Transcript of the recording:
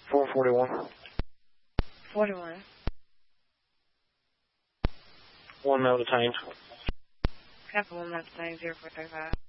441. 41. 1 male detained. Capital 1 detained, 0435.